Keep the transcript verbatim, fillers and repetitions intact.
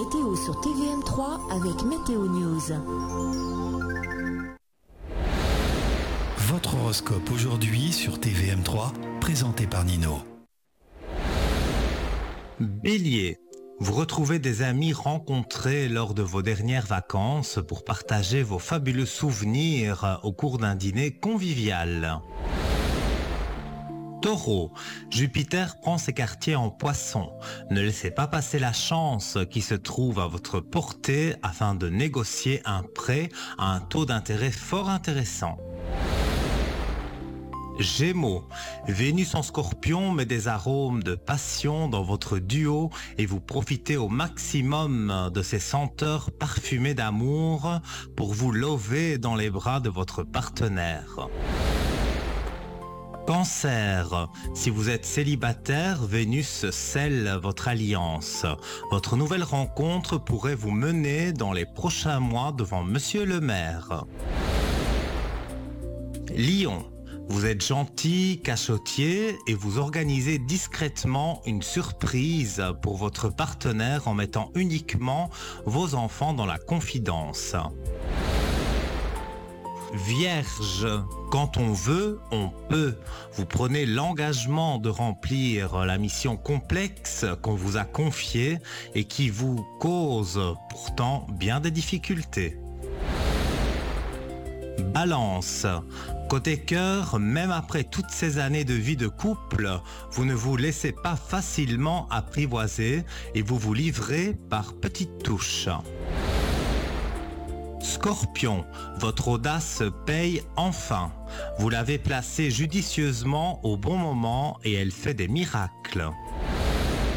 météo sur T V M trois avec Météo News. Votre horoscope aujourd'hui sur T V M trois, présenté par Nino. Bélier, vous retrouvez des amis rencontrés lors de vos dernières vacances pour partager vos fabuleux souvenirs au cours d'un dîner convivial. Taureau, Jupiter prend ses quartiers en Poisson. Ne laissez pas passer la chance qui se trouve à votre portée afin de négocier un prêt à un taux d'intérêt fort intéressant. Gémeaux, Vénus en Scorpion met des arômes de passion dans votre duo et vous profitez au maximum de ces senteurs parfumées d'amour pour vous lever dans les bras de votre partenaire. Cancer, si vous êtes célibataire, Vénus scelle votre alliance. Votre nouvelle rencontre pourrait vous mener dans les prochains mois devant Monsieur le maire. Lion, vous êtes gentil, cachotier et vous organisez discrètement une surprise pour votre partenaire en mettant uniquement vos enfants dans la confidence. Vierge, quand on veut, on peut. Vous prenez l'engagement de remplir la mission complexe qu'on vous a confiée et qui vous cause pourtant bien des difficultés. Balance, côté cœur, même après toutes ces années de vie de couple, vous ne vous laissez pas facilement apprivoiser et vous vous livrez par petites touches. Scorpion, votre audace paye enfin. Vous l'avez placée judicieusement au bon moment et elle fait des miracles.